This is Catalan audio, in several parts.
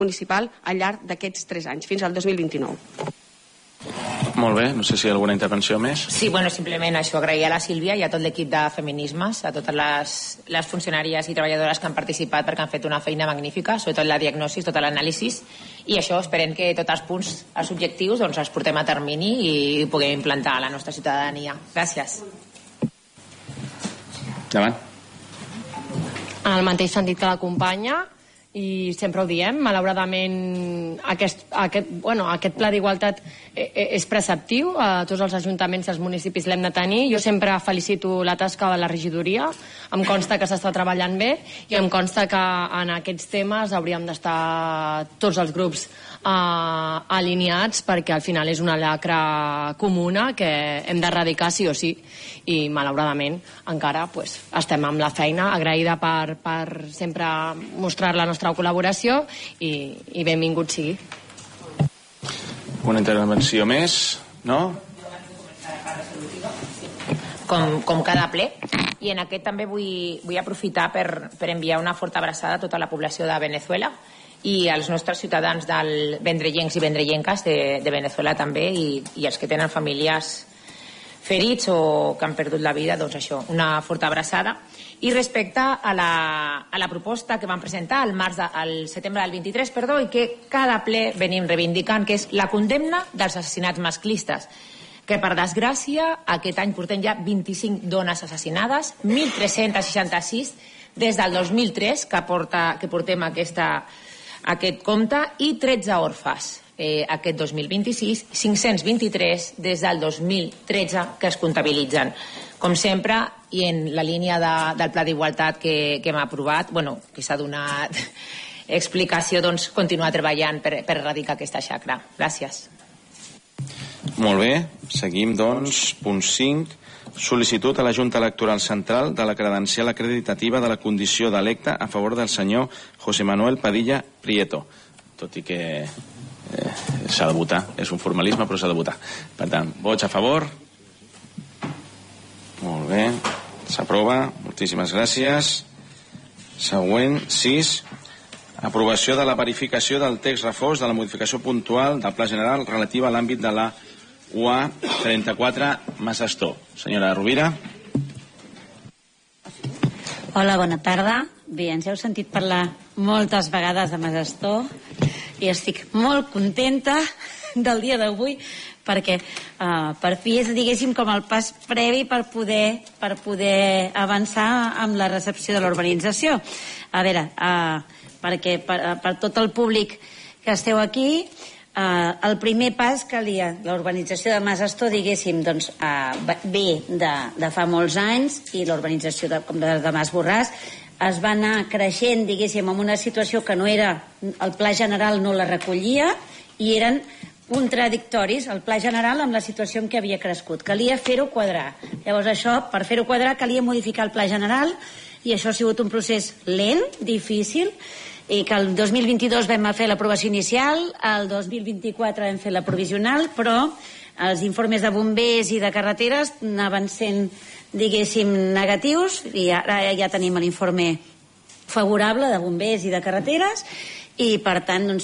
municipal al llarg d'aquests 3 anys, fins al 2029. Molt bé, no sé si hi ha alguna intervenció més. Sí, bueno, simplement això, agrair a la Sílvia i a tot l'equip de Feminismes, a totes les funcionàries i treballadores que han participat perquè han fet una feina magnífica, sobretot la diagnosi, tot l'anàlisi, i això esperem que tots els punts, els objectius, doncs els portem a termini i puguem implantar a la nostra ciutadania. Gràcies. Endavant. En el mateix sentit que l'acompanya, i sempre ho diem, malauradament aquest pla d'igualtat és preceptiu, a tots els ajuntaments i els municipis l'hem de tenir. Jo sempre felicito la tasca de la regidoria, em consta que s'està treballant bé i em consta que en aquests temes hauríem d'estar tots els grups alineats, perquè al final és una lacra comuna que hem d'erradicar sí o sí, i malauradament encara estem amb la feina. Agraïda per sempre mostrar la nostra col·laboració i benvingut sigui. Una intervenció més? No? Com cada ple, i en aquest també vull aprofitar per enviar una forta abraçada a tota la població de Venezuela i als nostres ciutadans del vendrellencs i vendrellenques de Venezuela també, i els que tenen famílies ferits o que han perdut la vida, doncs això, una forta abraçada. I respecte a la proposta que vam presentar al setembre del 23, i que cada ple venim reivindicant, que és la condemna dels assassinats masclistes, que per desgràcia aquest any portem ja 25 dones assassinades, 1.366 des del 2003 que portem aquest compte, i 13 orfes aquest 2026, 523 des del 2013 que es comptabilitzen. Com sempre, i en la línia del Pla d'Igualtat que hem aprovat, que s'ha donat explicació, doncs continuar treballant per erradicar aquesta xacra. Gràcies. Molt bé, seguim doncs. Punt 5. Sol·licitud a la Junta Electoral Central de la credencial acreditativa de la condició d'electe a favor del senyor José Manuel Padilla Prieto. Tot i que s'ha de votar, és un formalisme però s'ha de votar. Per tant, vots a favor? Molt bé, s'aprova, moltíssimes gràcies. Següent, 6. Aprovació de la verificació del text refós de la modificació puntual del Pla General relativa a l'àmbit de la UA 34 Masastor. Senyora Rovira. Hola, bona tarda. Bé, ens heu sentit parlar moltes vegades de Masastor i estic molt contenta del dia d'avui perquè per fi és, diguéssim, com el pas previ per poder avançar amb la recepció de l'urbanització. A veure, perquè per tot el públic que esteu aquí, el primer pas calia, la urbanització de Masastor, diguéssim, doncs, ve de fa molts anys, i la urbanització de Mas Borràs es va anar creixent, diguéssim, en una situació que no era, el Pla General no la recollia, i eren contradictoris el Pla General amb la situació en què havia crescut. Calia fer-ho quadrar. Llavors això, per fer-ho quadrar, calia modificar el Pla General, i això ha sigut un procés lent, difícil, i que el 2022 vam fer l'aprovació inicial, el 2024 vam fer la provisional, però els informes de bombers i de carreteres anaven sent, diguéssim, negatius, i ara ja tenim l'informe favorable de bombers i de carreteres, i per tant doncs,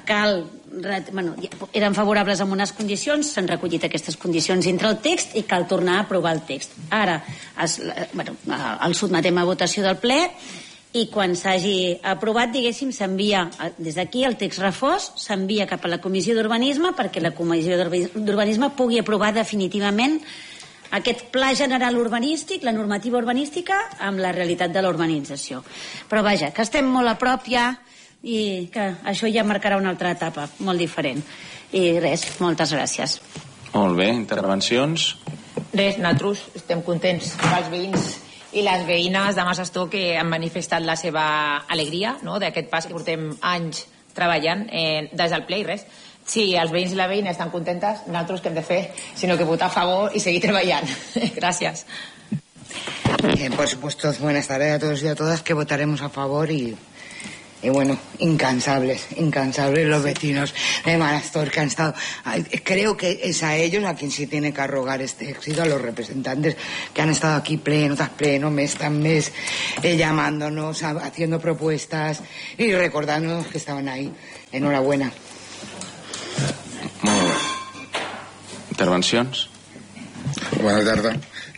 eren favorables en unes condicions, s'han recollit aquestes condicions entre el text i cal tornar a aprovar el text. Ara el sotmetem a votació del ple, i quan s'hagi aprovat, diguéssim, s'envia des d'aquí el text refós, s'envia cap a la Comissió d'Urbanisme perquè la Comissió d'Urbanisme pugui aprovar definitivament aquest Pla General Urbanístic, la normativa urbanística, amb la realitat de la urbanització. Però vaja, que estem molt a prop ja, i que això ja marcarà una altra etapa molt diferent. I res, moltes gràcies. Molt bé, intervencions? Res, nosaltres estem contents pels veïns i les veïnes de Masastor que han manifestat la seva alegria, no?, d'aquest pas que portem anys treballant des del ple, i res. Si els veïns i la veïna estan contentes, nosaltres què hem de fer? Sinó que votar a favor y seguir trabajando. Gracias. Por supuesto, buenas tardes a todos y a todas, que votaremos a favor y Y bueno, incansables los vecinos de Manastor que han estado... Creo que es a ellos a quien sí tiene que arrogar este éxito, a los representantes que han estado aquí pleno tras pleno, mes tras mes, llamándonos, haciendo propuestas y recordándonos que estaban ahí. Enhorabuena. Molt bé. Intervencions? Bona tarda.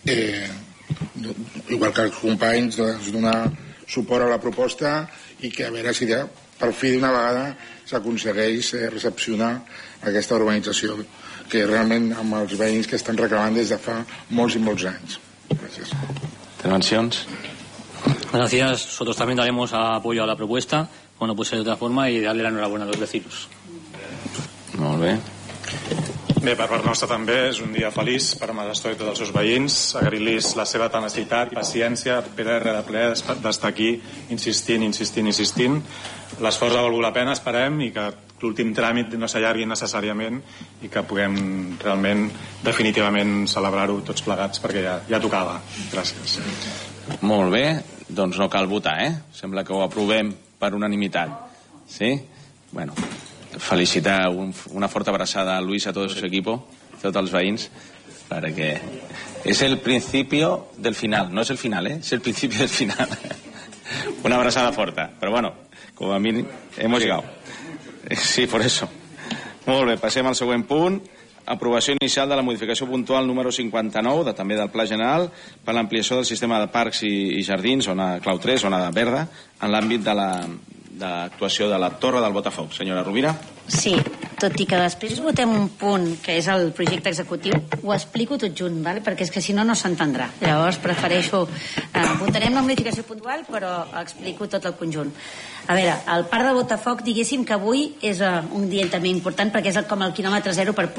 Igual que els companys, donar suport a la proposta i que a veure si per fi d'una vegada s'aconsegueix recepcionar aquesta urbanització que realment amb els veïns que estan reclamant des de fa molts i molts anys. Gràcies. Intervencions. Gracias. Nosotros también daremos apoyo a la propuesta, como no puede ser de otra forma, y darle la enhorabuena a los vecinos. Molt bé. Bé, per part nostra també és un dia feliç per a Manastor i tots els seus veïns, agrair-los la seva tenacitat i paciència, ple rere ple, d'estar aquí insistint. L'esforç ha valgut la pena, esperem, i que l'últim tràmit no s'allargui necessàriament i que puguem realment, definitivament, celebrar-ho tots plegats, perquè ja tocava. Gràcies. Molt bé, doncs no cal votar, Sembla que ho aprovem per unanimitat. Sí? Bueno, felicitar, una forta abraçada a Luis, a todo su equipo, a tots els veïns, perquè és el principio del final, no és el final, es el principio del final. Una abraçada forta, però bueno, com a mínim hemos llegado. Sí, por eso. Molt bé, passem al següent punt. Aprovació inicial de la modificació puntual número 59, també del Pla General, per l'ampliació del sistema de parcs i jardins, zona clau 3, zona verda, en l'àmbit de l'actuació de la Torre del Botafoc. Senyora Rovira. Sí, tot i que després votem un punt que és el projecte executiu, ho explico tot junt, ¿vale? Perquè és que si no, no s'entendrà. Llavors prefereixo... votarem la modificació puntual, però explico tot el conjunt. A veure, el parc de Botafoc, diguéssim que avui és un dia també important perquè és com el quilòmetre zero per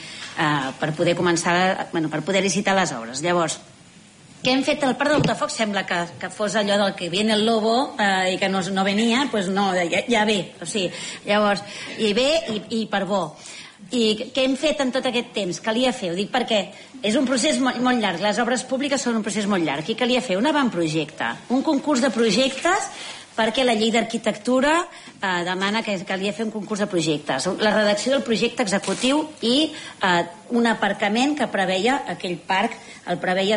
poder començar, per poder licitar les obres. Llavors, què hem fet al parc de Botafoc? Sembla que fos allò del que viene el lobo i que no venia, doncs no, ja ve. O sigui, llavors, i ve i per bo. I què hem fet en tot aquest temps? Calia fer, ho dic perquè és un procés molt llarg, les obres públiques són un procés molt llarg, i calia fer un avantprojecte, un concurs de projectes, perquè la llei d'arquitectura demana que calia fer un concurs de projectes, la redacció del projecte executiu i un aparcament que preveia aquell parc, el preveia,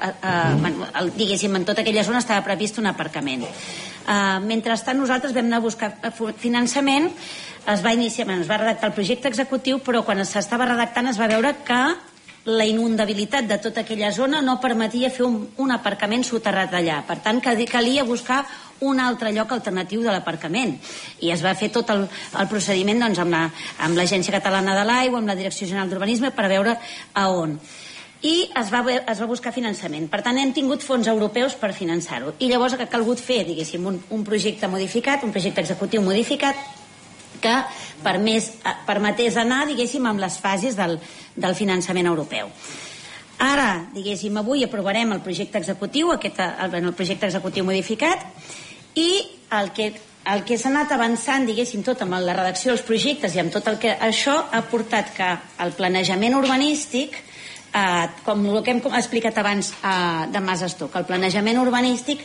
diguéssim, en tota aquella zona estava previst un aparcament. Mentrestant nosaltres vam anar a buscar finançament, es va redactar el projecte executiu, però quan s'estava redactant es va veure que la inundabilitat de tota aquella zona no permetia fer un aparcament soterrat allà. Per tant, calia buscar un altre lloc alternatiu de l'aparcament. I es va fer tot el procediment amb l'Agència Catalana de l'Aigua, amb la Direcció General d'Urbanisme, per veure a on. I es va buscar finançament. Per tant, hem tingut fons europeus per finançar-ho. I llavors ha calgut fer, diguéssim, un projecte modificat, un projecte executiu modificat, que permetés anar, diguéssim, amb les fases del finançament europeu. Ara, diguéssim, avui aprovarem el projecte executiu, el projecte executiu modificat, i el que s'ha anat avançant, diguéssim, tot amb la redacció dels projectes i amb tot el que això ha portat que el planejament urbanístic, com el que hem explicat abans de Mas Astor, que el planejament urbanístic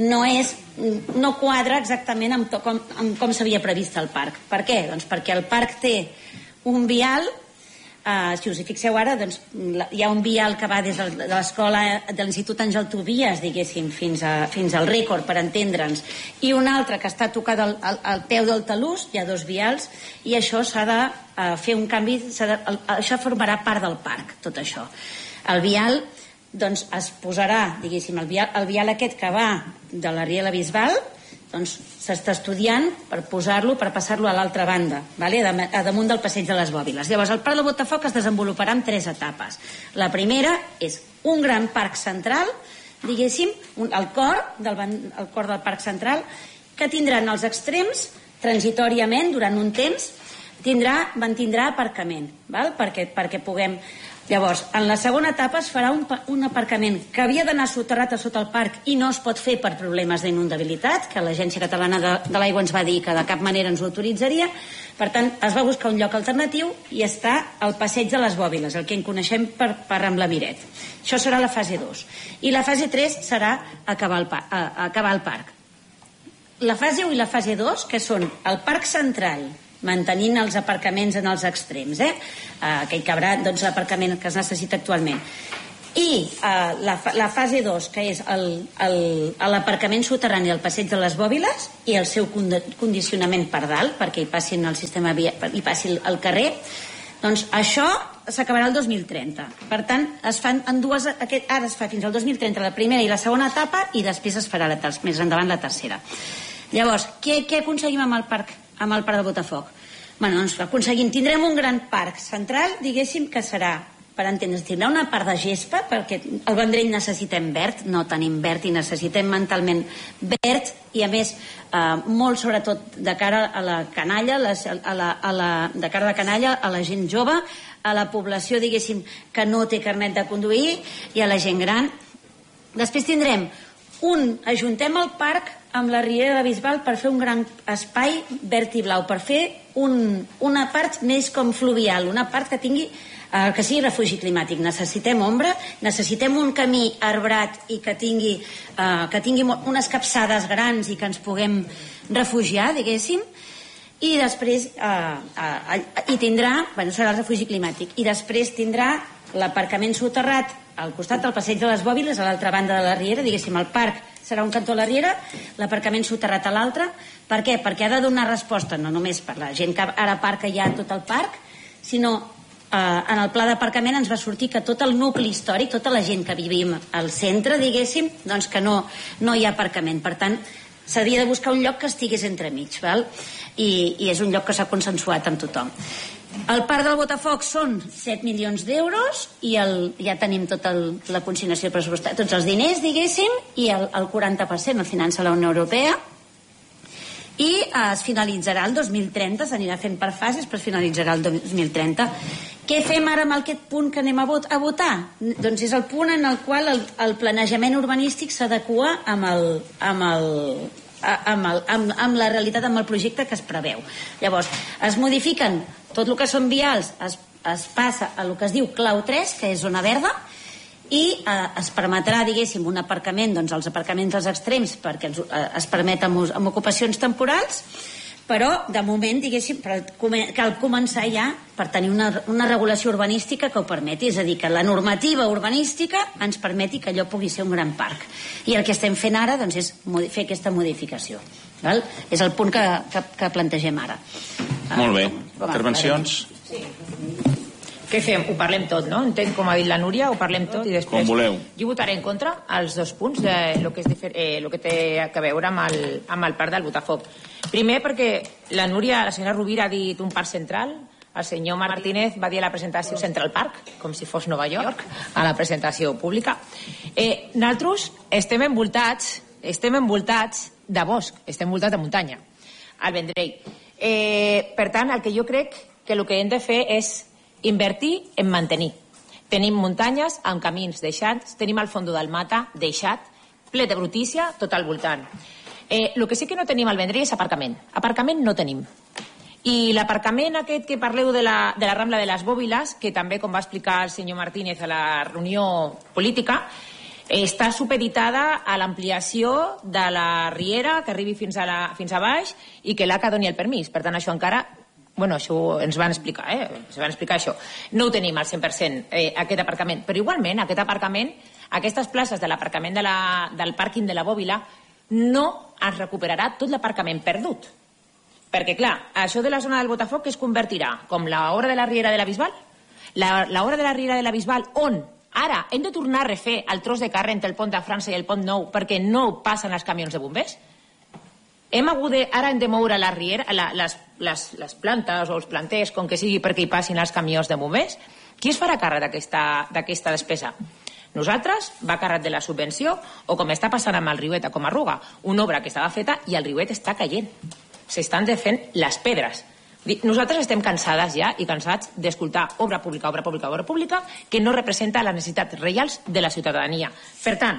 no quadra exactament amb com s'havia previst el parc. Per què? Doncs perquè el parc té un vial, si us hi fixeu ara, doncs hi ha un vial que va des de l'escola de l'Institut Àngel Tobias, diguéssim, fins al Rècord, per entendre'ns, i un altre que està tocat al peu del talús. Hi ha dos vials i això s'ha de fer un canvi, això formarà part del parc, tot això. El vial doncs es posarà, diguéssim, el vial aquest que va de la Riera Bisbal, doncs s'està estudiant per posar-lo, per passar-lo a l'altra banda, a damunt del passeig de les Bòbiles. Llavors, el parc de Botafoc es desenvoluparà en 3 etapes. La primera és un gran parc central, diguéssim, el cor del parc central, que tindrà en els extrems, transitòriament, durant un temps, mantindrà aparcament, perquè puguem... Llavors, en la segona etapa es farà un aparcament que havia d'anar soterrat a sota el parc i no es pot fer per problemes d'inundabilitat, que l'Agència Catalana de l'Aigua ens va dir que de cap manera ens ho autoritzaria. Per tant, es va buscar un lloc alternatiu i està al passeig de les Bòbiles, el que en coneixem per Rambla Miret. Això serà la fase 2. I la fase 3 serà acabar el parc. la fase 1 i la fase 2, que són el parc central, mantenint els aparcaments en els extrems, que hi cabrà l'aparcament que es necessita actualment, i la fase 2, que és l'aparcament soterrani al passeig de les Bòbiles i el seu condicionament per dalt, perquè hi passin el sistema hi passi el carrer, doncs això s'acabarà el 2030. Per tant, es fan en dues, ara es fa fins al 2030 la primera i la segona etapa, i després es farà més endavant la tercera. Llavors, què aconseguim amb el parc del Botafoc? Doncs tindrem un gran parc central, diguéssim, que serà, per entendre's, tindrà una part de gespa, perquè el Vendrell necessitem verd, no tenim verd i necessitem mentalment verd, i a més molt sobretot de cara a la canalla, de cara a la canalla, a la gent jove, a la població, diguéssim, que no té carnet de conduir, i a la gent gran. Després tindrem ajuntem el parc amb la Riera de Bisbal per fer un gran espai verd i blau, per fer una part més com fluvial, una part que tingui que sigui refugi climàtic. Necessitem ombra, necessitem un camí arbrat i que tingui unes capçades grans i que ens puguem refugiar, diguéssim, i després serà el refugi climàtic, i després tindrà l'aparcament soterrat al costat del passeig de les Bòbiles, a l'altra banda de la Riera, diguéssim, el parc serà un cantó a la Riera, l'aparcament soterrat a l'altre. Per què? Perquè ha de donar resposta no només per la gent que ara aparca ja tot el parc, sinó en el pla d'aparcament ens va sortir que tot el nucli històric, tota la gent que vivim al centre, diguéssim, doncs que no hi ha aparcament. Per tant, s'havia de buscar un lloc que estigués entremig, val? I és un lloc que s'ha consensuat amb tothom. El parc del Botafoc són 7 milions d'euros i ja tenim tota la consignació pressupostària, tots els diners, diguéssim, i el 40% el finança la Unió Europea, i es finalitzarà el 2030, s'anirà fent per fases, però es finalitzarà el 2030. Què fem ara amb aquest punt que anem a votar? Doncs és el punt en el qual el planejament urbanístic s'adequa amb la realitat, amb el projecte que es preveu. Llavors, es modifiquen tot el que són vials, es passa a el que es diu clau 3, que és zona verda, i es permetrà, diguéssim, un aparcament, doncs els aparcaments als extrems, perquè es permet amb ocupacions temporals, però de moment, diguéssim, cal començar ja per tenir una regulació urbanística que ho permeti, és a dir, que la normativa urbanística ens permeti que allò pugui ser un gran parc. I el que estem fent ara doncs, és fer aquesta modificació. Val? És el punt que plantegem ara. Molt bé. Intervencions? Sí. Què fem? Ho parlem tot, no? Entenc, com ha dit la Núria, ho parlem tot i després... Com voleu. Jo votaré en contra als dos punts de lo que té a veure amb el parc del Botafoc. Primer, perquè la senyora Rovira ha dit un parc central, el senyor Martínez va dir a la presentació Central Park, com si fos Nova York, a la presentació pública. Nosaltres estem envoltats de bosc, estem envoltats de muntanya, al Vendrell. Per tant, el que jo crec que el que hem de fer és invertir en mantenir. Tenim muntanyes amb camins deixats, tenim el fondo del Mata deixat, ple de brutícia tot al voltant. El que sí que no tenim al Vendrell és aparcament. Aparcament no tenim. I l'aparcament aquest que parleu de la Rambla de les Bòbiles, que també, com va explicar el senyor Martínez a la reunió política, està supeditada a l'ampliació de la Riera, que arribi fins a baix, i que l'ACA doni el permís. Per tant, això encara... això ens van explicar, això. No ho tenim al 100%, aquest aparcament. Però igualment, aquest aparcament, aquestes places de l'aparcament del pàrquing de la Bòbila, no es recuperarà tot l'aparcament perdut. Perquè, clar, això de la zona del Botafoc es convertirà com l'hora de la Riera de la Bisbal, l'hora de la Riera de la Bisbal, on ara hem de tornar a refer el tros de carrer entre el pont de França i el pont Nou perquè no passen els camions de bombers. Ara hem de moure la Riera, les plantes o els planters, com que sigui, perquè hi passin els camions de bombers. Qui es farà càrrec d'aquesta despesa? Nosaltres, va càrrec de la subvenció, o com està passant amb el riuet a Comarruga, una obra que estava feta i el riuet està caient. S'estan defent les pedres. Nosaltres estem cansades ja i cansats d'escoltar obra pública, que no representa les necessitats reals de la ciutadania. Per tant,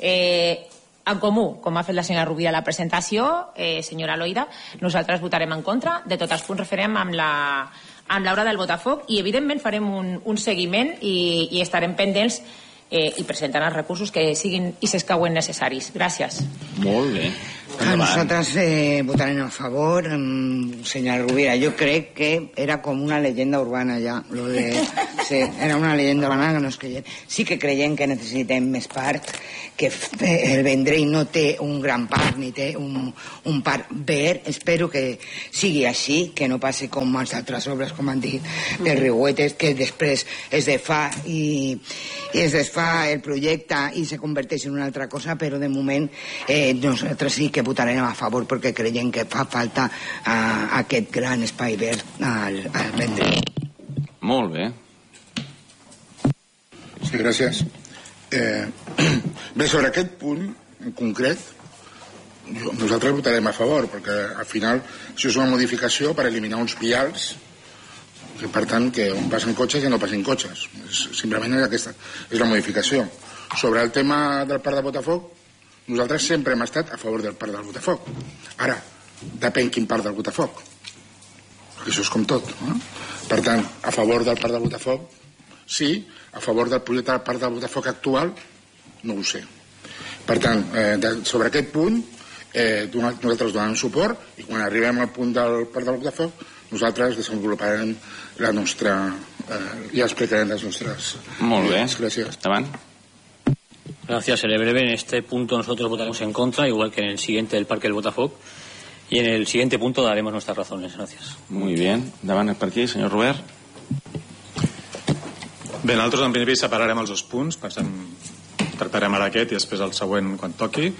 en comú, com ha fet la senyora Rovira a la presentació, senyora Loida, nosaltres votarem en contra de tots els punts referents amb l'hora del Botafoc i, evidentment, farem un seguiment i estarem pendents i presentant els recursos que siguin i s'escauen necessaris. Gràcies. Molt bé. Nosotras votarem a favor, señora Rovira. Yo creo que era como una leyenda urbana ya. Sí, era una leyenda urbana que no es creient. Sí que creiem que necessitem més parc, que el Vendrell no té un gran parc ni té un parc verd. Espero que sigui així, que no passi com les altres obres, com han dit, del Riuetes, que després es desfà el projecte i se converteix en una altra cosa, però de moment nosaltres sí que votarem a favor perquè creiem que fa falta aquest gran espai verd al Vendrell. Molt bé. Sí, gràcies. Bé, sobre aquest punt en concret, nosaltres votarem a favor, perquè al final això és una modificació per eliminar uns vials, que per tant que on passen cotxes ja no passen cotxes. Simplement aquesta és la modificació. Sobre el tema del parc de Botafoc, nosaltres sempre hem estat a favor del parc del Botafoc. Ara, depèn quin parc del Botafoc, perquè això és com tot, no? Per tant, a favor del parc del Botafoc sí, a favor del projecte del parc del Botafoc actual no ho sé. Per tant, sobre aquest punt nosaltres donem suport i quan arribem al punt del parc del Botafoc nosaltres desenvoluparem la nostra ya explicarem les nostres. Molt bé. Gràcies. Endavant. Gracias. Seré breve. En este punto nosotros votaremos en contra, igual que en el siguiente del Parque del Botafoc. Y en el siguiente punto daremos nuestras razones. Gracias. Muy bien. Endavant per aquí, senyor Robert. Bé, nosaltres en principi separarem els dos punts, tractarem ara aquest i després el següent quan toqui.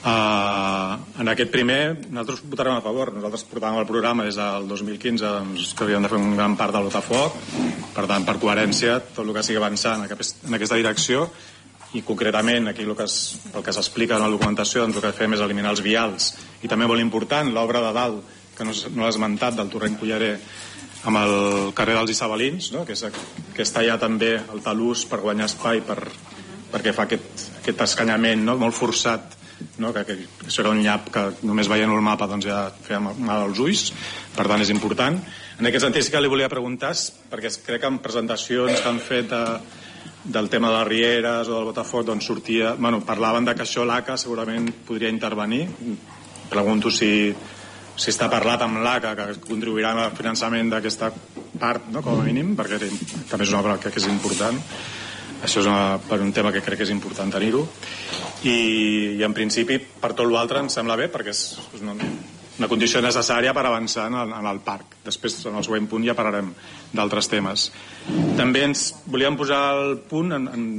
En aquest primer nosaltres votarem a favor. Nosaltres portàvem el programa des del 2015 doncs, que havíem de fer un gran parc del Botafoc, per tant, per coherència, tot el que sigui avançar en aquesta direcció, i concretament aquí el que s'explica en la documentació, doncs el que fem és eliminar els vials, i també molt important l'obra de dalt, que no l'ha esmentat, del torrent Cullerer amb el carrer dels Isabelins, no? que està ja també el talús per guanyar espai perquè fa aquest escanyament, no? Molt forçat, no? Que això era un nyap que només veient el mapa doncs ja feia mal als ulls, per tant és important. En aquest sentit sí que li volia preguntar, perquè crec que en presentacions que han fet del tema de les rieres o del Botafoc doncs sortia, parlaven de que això l'ACA segurament podria intervenir. Pregunto si està parlat amb l'ACA que contribuirà al finançament d'aquesta part, no? Com a mínim, perquè també és una obra que és important. Això és per un tema que crec que és important tenir-ho, i en principi per tot l'altre em sembla bé perquè és una condició necessària per avançar en el parc. Després en el següent punt ja parlarem d'altres temes. També ens volíem posar el punt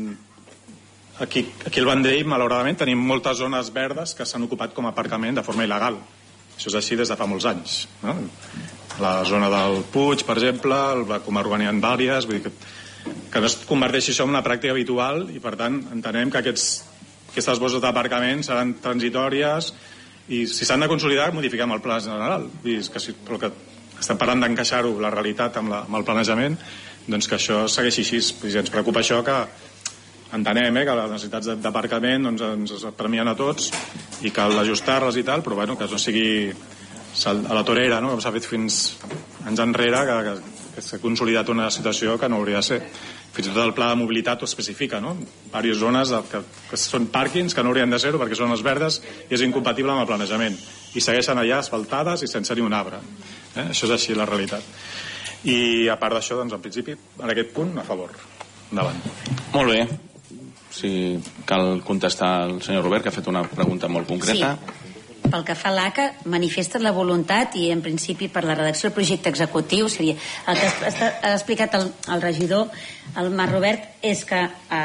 aquí al Vendrell, malauradament tenim moltes zones verdes que s'han ocupat com a aparcament de forma il·legal. Això és així des de fa molts anys, no? La zona del Puig, per exemple, la Comarruga n'hi ha vàries, vull dir que no es converteixi això en una pràctica habitual, i per tant entenem que aquestes bosses d'aparcament seran transitòries, i si s'han de consolidar modifiquem el pla general. Però que estem parlant d'encaixar-ho la realitat amb el planejament, doncs que això segueixi així. Ens preocupa això, que entenem que les necessitats d'aparcament ens premien a tots i cal ajustar-les i tal, però que no sigui a la torera, no? Com s'ha fet fins anys enrere, que s'ha consolidat una situació que no hauria de ser. Fins i tot el pla de mobilitat ho especifica, no? Diverses zones que són pàrquings que no haurien de ser-ho perquè són les verdes i és incompatible amb el planejament, i segueixen allà asfaltades i sense ni un arbre. Això és així la realitat. I a part d'això, doncs en principi en aquest punt a favor. Endavant. Molt bé. Si cal contestar al senyor Robert, que ha fet una pregunta molt concreta. Sí. Pel que fa a l'ACA, manifesta la voluntat, i en principi per la redacció del projecte executiu seria el que ha explicat el regidor, el Marc Robert, és que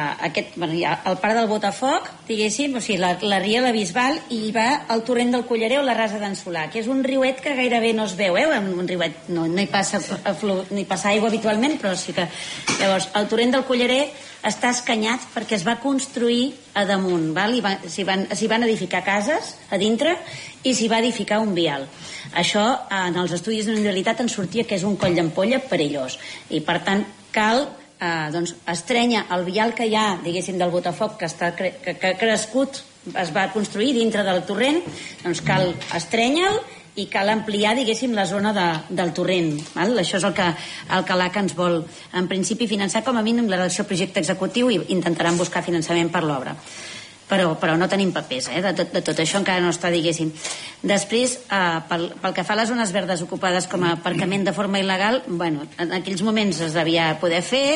el parc del Botafoc, diguéssim, o sigui, la ria, la Bisbal, i va al torrent del Cullerer o la Rasa d'en Solà, que és un riuet que gairebé no es veu, un riuet no hi passa aigua habitualment, però sí que... Llavors, el torrent del Cullerer està escanyat perquè es va construir a damunt, val? S'hi van edificar cases a dintre i s'hi va edificar un vial. Això en els estudis d'universitat en sortia que és un coll d'ampolla perillós, i per tant cal estrènyer el vial que hi ha, diguéssim, del Botafoc, que ha crescut, es va construir dintre del torrent, doncs cal estrènyer-lo i cal ampliar, diguéssim, la zona del torrent, val? Això és el que l'ACA ens vol en principi finançar, com a mínim la redacció del projecte executiu, i intentaran buscar finançament per l'obra. però no tenim papers, de tot això encara no està, diguéssim. Després, pel que fa a les zones verdes ocupades com a aparcament de forma il·legal, bueno, en aquells moments es devia poder fer,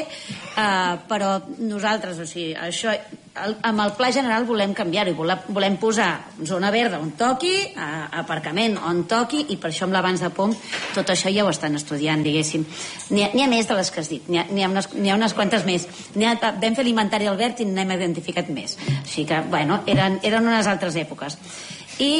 però nosaltres, o sigui, això amb el pla general volem canviar-ho, volem posar zona verda on toqui, aparcament on toqui, i per això amb l'abans de POM tot això ja ho estan estudiant, diguéssim. N'hi ha més de les que has dit, n'hi ha unes quantes més. Vam fer l'Inventari Albert i n'hem identificat més. Així que, bueno, eren unes altres èpoques. I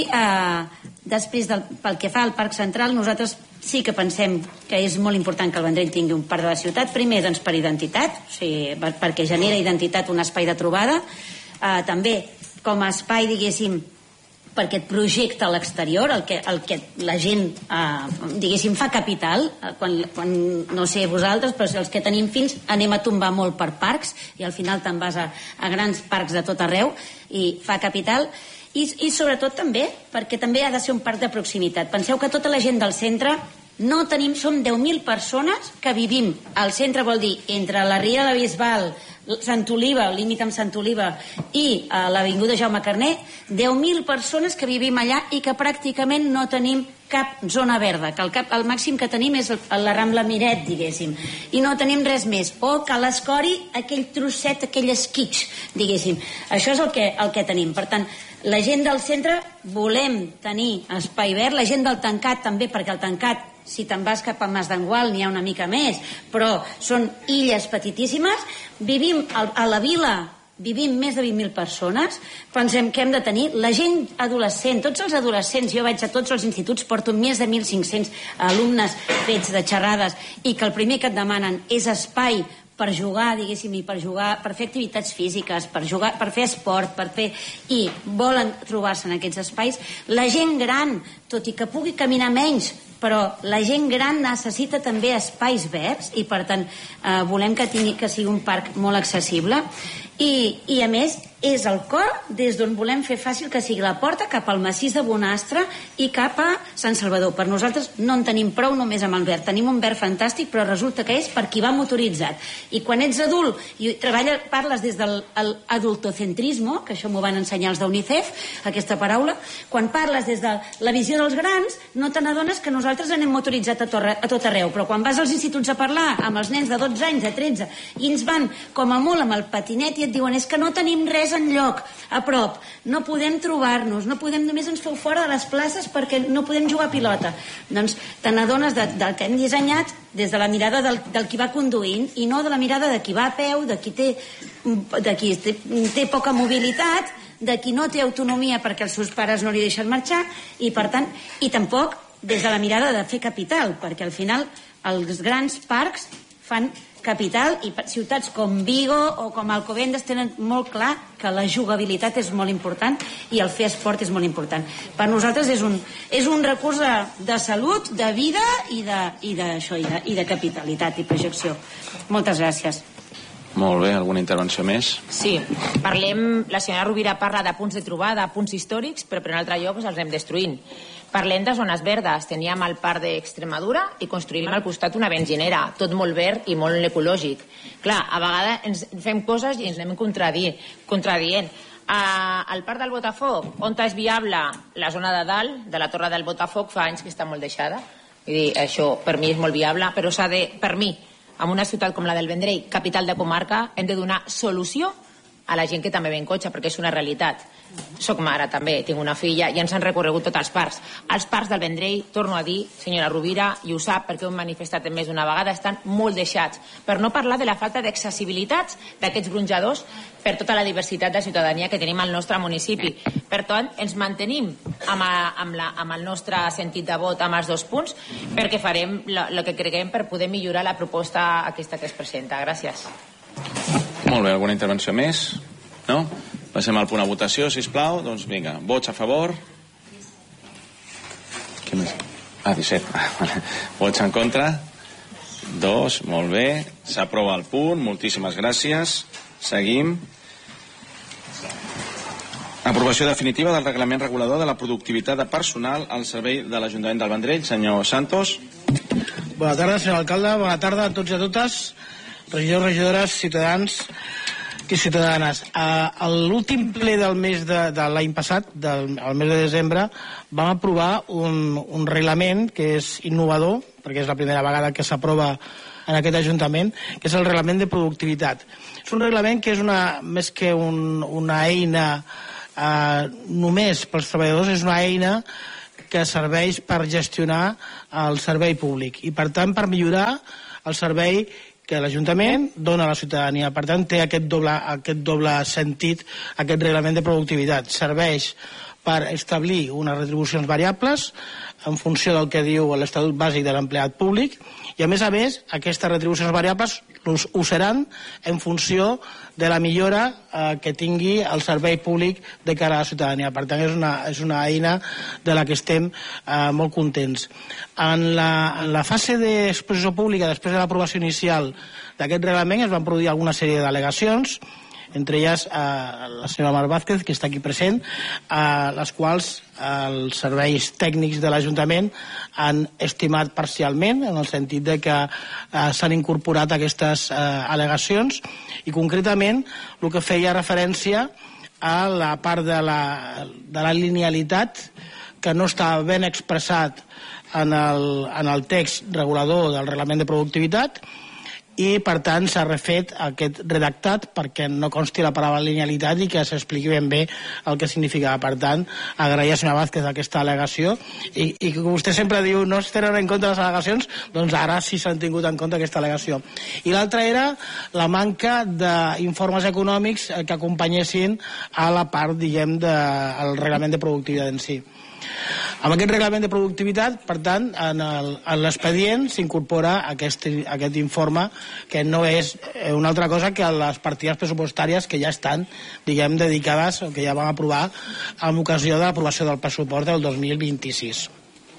després, pel que fa al Parc Central, nosaltres sí que pensem que és molt important que el Vendrell tingui un parc de la ciutat, primer doncs per identitat, o sigui, perquè genera identitat, un espai de trobada, també com a espai, diguéssim, per aquest projecte a l'exterior, el que la gent, diguéssim, fa capital, quan no sé vosaltres, però els que tenim fills anem a tombar molt per parcs i al final te'n vas a grans parcs de tot arreu i fa capital. I sobretot també, perquè també ha de ser un parc de proximitat. Penseu que tota la gent del centre no tenim, som 10.000 persones que vivim. Al centre vol dir entre la Riera de Bisbal, Sant Oliva, el límit amb Sant Oliva, i l'avinguda Jaume Carner, 10.000 persones que vivim allà i que pràcticament no tenim cap zona verda, que el màxim que tenim és la Rambla Miret, diguéssim, i no tenim res més, o que l'Escori, aquell trosset, aquell esquitx, diguéssim. Això és el que tenim. Per tant, la gent del centre volem tenir espai verd, la gent del Tancat també, perquè el Tancat, si te'n vas cap a Mas d'Engual n'hi ha una mica més, però són illes petitíssimes. Vivim a la vila, vivim més de 20.000 persones, pensem que hem de tenir la gent adolescent, tots els adolescents, jo vaig a tots els instituts, porto més de 1.500 alumnes fets de xerrades, i que el primer que et demanen és espai per jugar, diguéssim, i per fer activitats físiques, per jugar, per fer esport, i volen trobar-se en aquests espais. La gent gran, tot i que pugui caminar menys, però la gent gran necessita també espais verds i per tant volem que sigui un parc molt accessible i a més és el cor des d'on volem fer fàcil que sigui la porta cap al massís de Bonastre i cap a Sant Salvador. Per nosaltres no en tenim prou només amb el verd, tenim un verd fantàstic, però resulta que és per qui va motoritzat, i quan ets adult i parles des de l'adultocentrisme, que això m'ho van ensenyar els d'UNICEF, aquesta paraula, quan parles des de la visió dels grans no te n'adones que nosaltres anem motoritzat a tot arreu, però quan vas als instituts a parlar amb els nens de 12 anys, de 13, i ens van com a molt amb el patinet i et diuen és que no tenim res enlloc a prop, no podem trobar-nos, no podem, només ens feu fora de les places perquè no podem jugar a pilota. Doncs te n'adones del que hem dissenyat des de la mirada del qui va conduint i no de la mirada de qui va a peu, de qui té poca mobilitat, de qui no té autonomia perquè els seus pares no li deixen marxar, i per tant, i tampoc des de la mirada de fer capital, perquè al final els grans parcs fan capital, i ciutats com Vigo o com Alcobendas tenen molt clar que la jugabilitat és molt important i el fer esport és molt important. Per nosaltres és un recurs de salut, de vida i de capitalitat i projecció. Moltes gràcies. Molt bé, alguna intervenció més? Sí, la senyora Rovira parla de punts de trobada, punts històrics, però per un altre lloc els anem destruint. Parlem de zones verdes. Teníem el parc d'Extremadura i construïm al costat una benzinera, tot molt verd i molt ecològic. Clar, a vegades ens fem coses i ens anem contradient. Al parc del Botafoc, on és viable la zona de dalt, de la torre del Botafoc, fa anys que està molt deixada. Vull dir, això per mi és molt viable, però s'ha de, per mi, en una ciutat com la del Vendrell, capital de comarca, hem de donar solució a la gent que també ve en cotxe, perquè és una realitat. Soc mare també, tinc una filla i ens han recorregut tots els parcs. Els parcs del Vendrell, torno a dir, senyora Rovira, i ho sap perquè ho hem manifestat més d'una vegada, estan molt deixats, per no parlar de la falta d'accessibilitat d'aquests gronjadors per tota la diversitat de ciutadania que tenim al nostre municipi. Per tant, ens mantenim amb el nostre sentit de vot amb els 2 punts, perquè farem el que creguem per poder millorar la proposta aquesta que es presenta. Gràcies. Molt bé, alguna intervenció més? No? Passem al punt de votació, sisplau. Doncs vinga, vots a favor. Què més? 17. Vots en contra? 2, molt bé. S'aprova el punt, moltíssimes gràcies. Seguim. Aprovació definitiva del reglament regulador de la productivitat de personal al servei de l'Ajuntament del Vendrell. Senyor Santos. Bona tarda, senyor alcalde. Bona tarda a tots i a totes, regidors, regidores, ciutadans. i ciutadanes. A l'últim ple del mes de l'any passat, el mes de desembre, vam aprovar un reglament que és innovador, perquè és la primera vegada que s'aprova en aquest Ajuntament, que és el reglament de productivitat. És un reglament que és més que una eina només pels treballadors, és una eina que serveix per gestionar el servei públic i, per tant, per millorar el servei que l'Ajuntament dona a la ciutadania. Per tant, té aquest doble sentit, aquest reglament de productivitat. Serveix per establir unes retribucions variables en funció del que diu l'Estatut Bàsic de l'Empleat Públic i, a més, aquestes retribucions variables ho seran en funció de la millora que tingui el servei públic de cara a la ciutadania. Per tant, és una eina de la que estem molt contents. En la fase d'exposició pública, després de l'aprovació inicial d'aquest reglament, es van produir alguna sèrie d'al·legacions, entre elles la senyora Mar Vázquez, que està aquí present, les quals els serveis tècnics de l'Ajuntament han estimat parcialment, en el sentit de que s'han incorporat aquestes al·legacions, i concretament el que feia referència a la part de la linealitat que no està ben expressat en el text regulador del reglament de productivitat, i per tant s'ha refet aquest redactat perquè no consti la paraula linealitat i que s'expliqui ben bé el que significava. Per tant, agrair a senyora Vázquez aquesta al·legació i que vostè sempre diu no es tenen en compte les al·legacions, doncs ara sí s'han tingut en compte aquesta al·legació. I l'altra era la manca d'informes econòmics que acompanyessin a la part, diguem, del reglament de productivitat en si. Amb aquest reglament de productivitat, per tant, en l'expedient s'incorpora aquest informe, que no és una altra cosa que les partides pressupostàries que ja estan, diguem, dedicades o que ja vam aprovar en ocasió de l'aprovació del pressupost del 2026.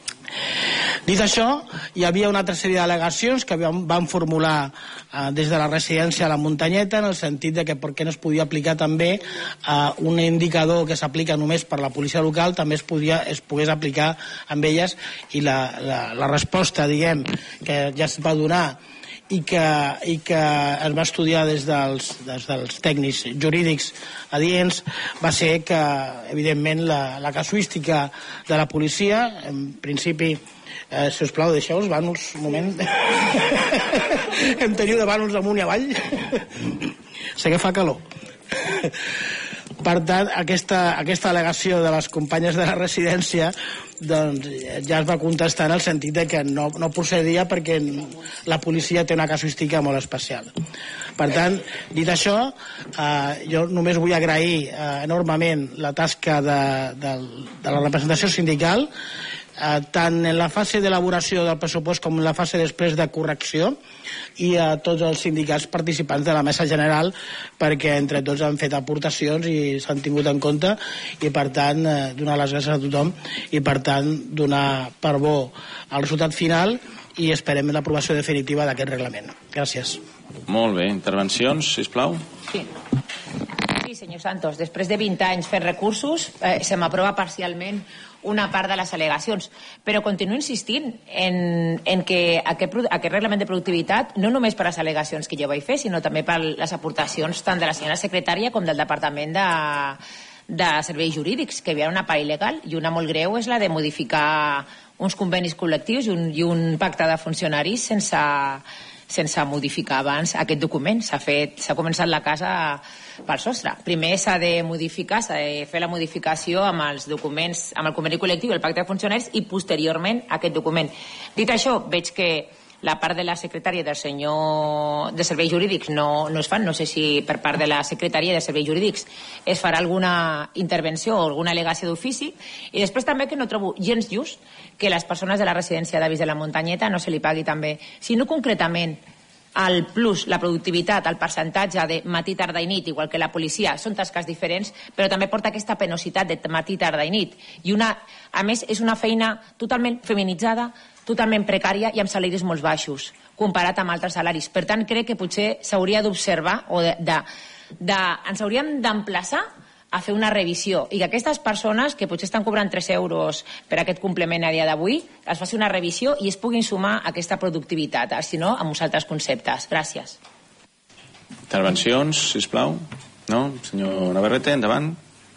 Dit això, hi havia una altra sèrie d'al·legacions que van formular des de la residència a la Muntanyeta, en el sentit de que per què no es podia aplicar també un indicador que s'aplica només per la policia local, també es pogués aplicar amb elles, i la resposta, diguem, que ja es va donar i que es va estudiar des dels tècnics jurídics adients va ser que, evidentment, la casuística de la policia, en principi, si us plau, deixeu-vos bànols un moment. Em teniu de bànols amunt i avall. Sé que fa calor. Per tant, aquesta al·legació de les companyes de la residència doncs ja es va contestar en el sentit de que no procedia perquè la policia té una casuística molt especial. Per tant, dit això, jo només vull agrair enormement la tasca de la representació sindical, tant en la fase d'elaboració del pressupost com en la fase després de correcció, i a tots els sindicats participants de la mesa general, perquè entre tots han fet aportacions i s'han tingut en compte, i per tant donar les gràcies a tothom i per tant donar per bo el resultat final, i esperem l'aprovació definitiva d'aquest reglament. Gràcies. Molt bé. Intervencions, sisplau? Sí, senyor Santos, després de 20 anys fent recursos, se m'aprova parcialment una part de les al·legacions, però continuo insistint en que aquest reglament de productivitat, no només per les al·legacions que jo vaig fer, sinó també per les aportacions tant de la senyora secretària com del Departament de Serveis Jurídics, que hi havia una part il·legal, i una molt greu és la de modificar uns convenis col·lectius i un pacte de funcionaris sense modificar abans aquest document. S'ha començat la casa pel sostre. Primer s'ha de modificar, s'ha de fer la modificació amb els documents, amb el conveni col·lectiu i el pacte de funcionaris, i posteriorment aquest document. Dit això, veig que la part de la secretària del senyor de Serveis Jurídics no es fan. No sé si per part de la secretària de Serveis Jurídics es farà alguna intervenció o alguna al·legació d'ofici. I després també que no trobo gens just que les persones de la residència d'Avis de la Muntanyeta no se li pagui també, sinó concretament el plus, la productivitat, el percentatge de matí, tarda i nit, igual que la policia, són tasques diferents, però també porta aquesta penositat de matí, tarda i nit. I a més, és una feina totalment feminitzada, totalment precària i amb salaris molt baixos, comparat amb altres salaris. Per tant, crec que potser s'hauria d'observar o ens hauríem d'emplaçar a fer una revisió, i que aquestes persones que potser estan cobrant 3 euros per aquest complement a dia d'avui, es faci una revisió i es puguin sumar a aquesta productivitat, si no, amb uns altres conceptes. Gràcies. Intervencions, sisplau. No? Senyor Navarrete, endavant.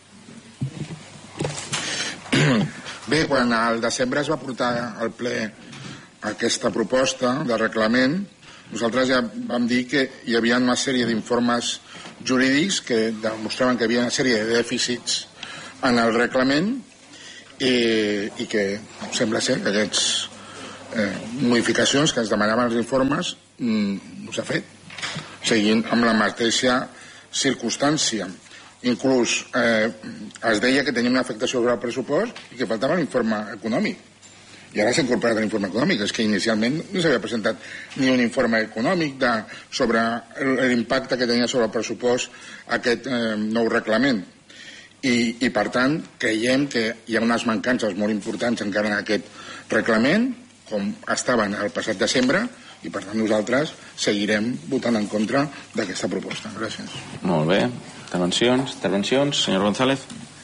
Bé, quan al desembre es va portar al ple aquesta proposta de reglament, nosaltres ja vam dir que hi havia una sèrie d'informes jurídics que demostraven que hi havia una sèrie de dèficits en el reglament i que sembla ser que aquestes modificacions que es demanaven els informes no s'ha fet, seguint amb la mateixa circumstància. Inclús es deia que tenia una afectació sobre el pressupost i que faltava l'informe econòmic. I ara s'ha incorporat l'informe econòmic. És que inicialment no s'havia presentat ni un informe econòmic sobre l'impacte que tenia sobre el pressupost aquest nou reglament. I per tant, creiem que hi ha unes mancances molt importants encara en aquest reglament, com estaven el passat desembre, i per tant nosaltres seguirem votant en contra d'aquesta proposta. Gràcies. Molt bé. Intervencions, senyor González.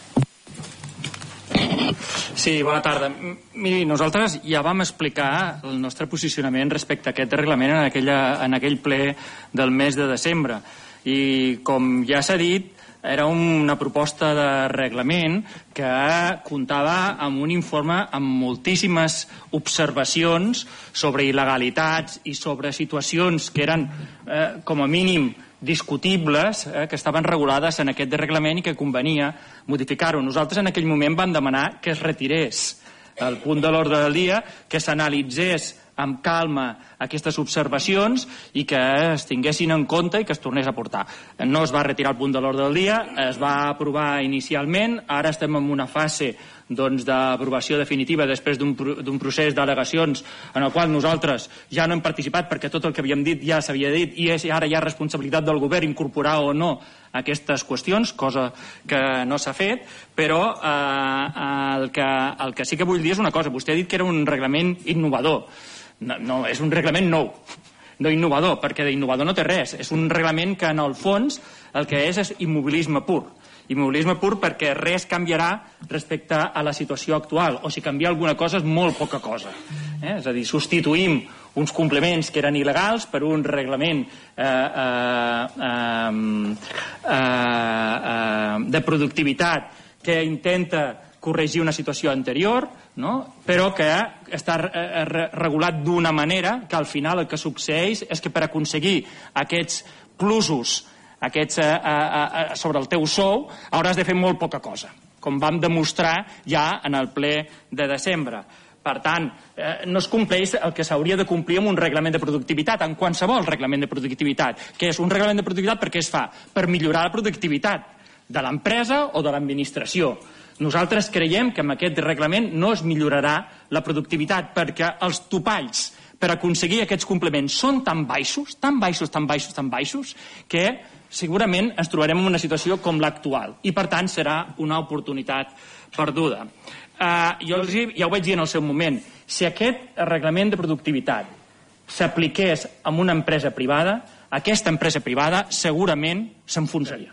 Sí, bona tarda. Miri, nosaltres ja vam explicar el nostre posicionament respecte a aquest reglament en aquell ple del mes de desembre. I com ja s'ha dit, era una proposta de reglament que comptava amb un informe amb moltíssimes observacions sobre il·legalitats i sobre situacions que eren, com a mínim, discutibles, que estaven regulades en aquest reglament i que convenia modificar-ho. Nosaltres en aquell moment vam demanar que es retirés el punt de l'ordre del dia, que s'analitzés amb calma aquestes observacions i que es tinguessin en compte i que es tornés a portar. No es va retirar el punt de l'ordre del dia, es va aprovar inicialment, ara estem en una fase d'aprovació definitiva després d'un procés d'al·legacions en el qual nosaltres ja no hem participat perquè tot el que havíem dit ja s'havia dit i ara hi ha responsabilitat del govern incorporar o no aquestes qüestions, cosa que no s'ha fet, però el que sí que vull dir és una cosa. Vostè ha dit que era un reglament innovador. No, és un reglament nou, no innovador, perquè d'innovador no té res. És un reglament que en el fons el que és immobilisme pur. Immobilisme pur perquè res canviarà respecte a la situació actual, o si canvia alguna cosa és molt poca cosa. És a dir, substituïm uns complements que eren il·legals per un reglament de productivitat que intenta corregir una situació anterior, però que està regulat d'una manera que al final el que succeeix és que per aconseguir aquests plusos sobre el teu sou hauràs de fer molt poca cosa, com vam demostrar ja en el ple de desembre. Per tant, no es compleix el que s'hauria de complir amb un reglament de productivitat, en qualsevol reglament de productivitat, que és un reglament de productivitat perquè es fa per millorar la productivitat de l'empresa o de l'administració. Nosaltres creiem que amb aquest reglament no es millorarà la productivitat perquè els topalls per aconseguir aquests complements són tan baixos, que segurament ens trobarem en una situació com l'actual i per tant serà una oportunitat perduda. Jo ja ho vaig dir en el seu moment, si aquest reglament de productivitat s'apliqués en una empresa privada, aquesta empresa privada segurament s'enfonsaria.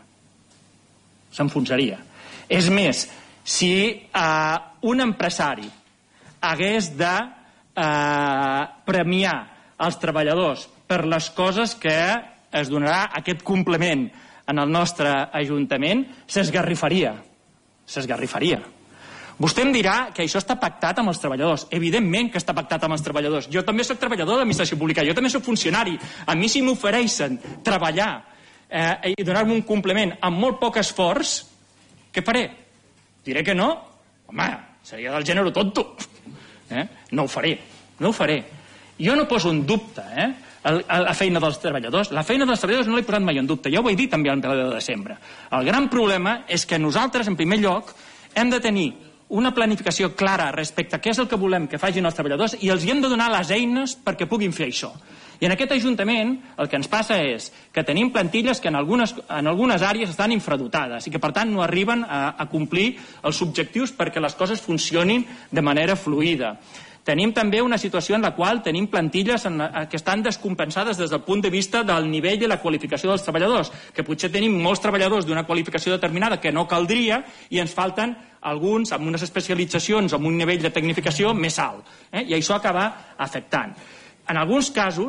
És més, si un empresari hagués de premiar els treballadors per les coses que es donarà aquest complement en el nostre Ajuntament, s'esgarrifaria. Vostè em dirà que això està pactat amb els treballadors. Evidentment que està pactat amb els treballadors. Jo també soc treballador d'administració pública, jo també soc funcionari. A mi si m'ofereixen treballar i donar-me un complement amb molt poc esforç, què faré? Diré que no? Home, seria del gènere tonto. No ho faré. Jo no poso en dubte la feina dels treballadors. La feina dels treballadors no l'he posat mai en dubte. Ja ho vaig dir també al ple de desembre. El gran problema és que nosaltres, en primer lloc, hem de tenir una planificació clara respecte a què és el que volem que facin els treballadors i els hem de donar les eines perquè puguin fer això. I en aquest Ajuntament el que ens passa és que tenim plantilles que en algunes àrees estan infradotades i que per tant no arriben a complir els objectius perquè les coses funcionin de manera fluida. Tenim també una situació en la qual tenim plantilles que estan descompensades des del punt de vista del nivell i la qualificació dels treballadors, que potser tenim molts treballadors d'una qualificació determinada que no caldria i ens falten alguns amb unes especialitzacions o amb un nivell de tecnificació més alt. I això acaba afectant. En alguns casos,